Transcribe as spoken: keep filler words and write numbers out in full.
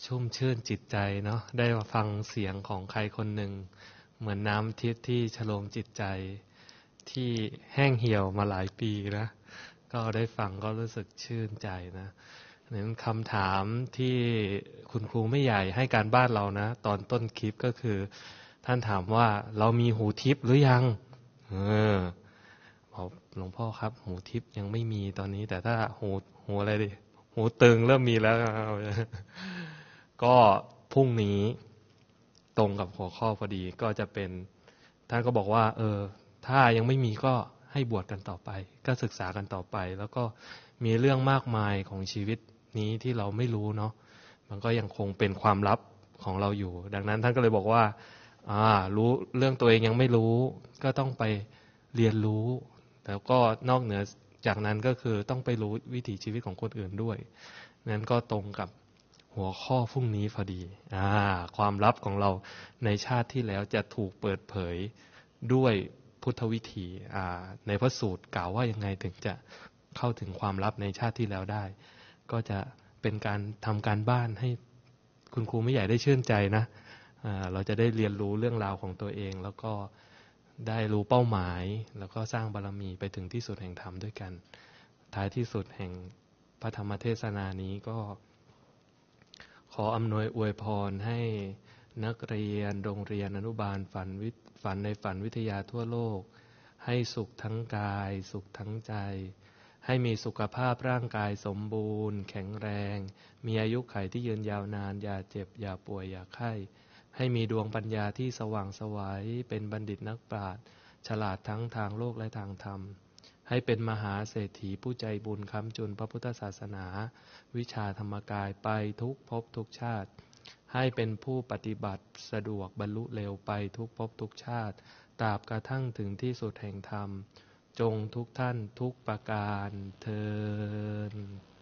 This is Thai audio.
ชุ่มชื่นจิตใจเนาะได้มาฟังเสียงของใครคนหนึ่งเหมือนน้ำทิพย์ที่ฉโลมจิตใจที่แห้งเหี่ยวมาหลายปีนะก็ได้ฟังก็รู้สึกชื่นใจนะนั้นคำถามที่คุณครูไม่ใหญ่ให้การบ้านเรานะตอนต้นคลิปก็คือท่านถามว่าเรามีหูทิพย์หรือยังเออบอกหลวงพ่อครับหูทิพย์ยังไม่มีตอนนี้แต่ถ้าหูหูอะไรดิหูตึงเริ่มมีแล้วก็พรุ่งนี้ตรงกับหัวข้อพอดีก็จะเป็นท่านก็บอกว่าเออถ้ายังไม่มีก็ให้บวชกันต่อไปก็ศึกษากันต่อไปแล้วก็มีเรื่องมากมายของชีวิตนี้ที่เราไม่รู้เนาะมันก็ยังคงเป็นความลับของเราอยู่ดังนั้นท่านก็เลยบอกว่าอ่ารู้เรื่องตัวเองยังไม่รู้ก็ต้องไปเรียนรู้แล้วก็นอกเหนือจากนั้นก็คือต้องไปรู้วิถีชีวิตของคนอื่นด้วยนั้นก็ตรงกับหัวข้อพรุ่งนี้พอดีอ่าความลับของเราในชาติที่แล้วจะถูกเปิดเผยด้วยพุทธวิธีอ่าในพระสูตรกล่าวว่ายังไงถึงจะเข้าถึงความลับในชาติที่แล้วได้ก็จะเป็นการทำการบ้านให้คุณครูไม่ใหญ่ได้ชื่นใจนะอ่าเราจะได้เรียนรู้เรื่องราวของตัวเองแล้วก็ได้รู้เป้าหมายแล้วก็สร้างบารมีไปถึงที่สุดแห่งธรรมด้วยกันท้ายที่สุดแห่งพระธรรมเทศนานี้ก็ขออำนวยอวยพรให้นักเรียนโรงเรียนอนุบาลฝันวิฝันในฝันวิทยาทั่วโลกให้สุขทั้งกายสุขทั้งใจให้มีสุขภาพร่างกายสมบูรณ์แข็งแรงมีอายุขัยที่ยืนยาวนานอย่าเจ็บอย่าป่วยอย่าไข้ให้มีดวงปัญญาที่สว่างไสวเป็นบัณฑิตนักปราชญ์ฉลาดทั้งทางโลกและทางธรรมให้เป็นมหาเศรษฐีผู้ใจบุญค้ำจุนพระพุทธศาสนาวิชาธรรมกายไปทุกภพทุกชาติให้เป็นผู้ปฏิบัติสะดวกบรรลุเร็วไปทุกภพทุกชาติตราบกระทั่งถึงที่สุดแห่งธรรมจงทุกท่านทุกประการเทอญ